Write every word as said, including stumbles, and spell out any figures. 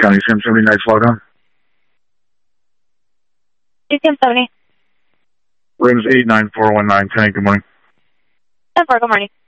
County C M seventy, night flag on. C M seventy. Rooms eight nine four one nine ten, good morning. ten four, good morning.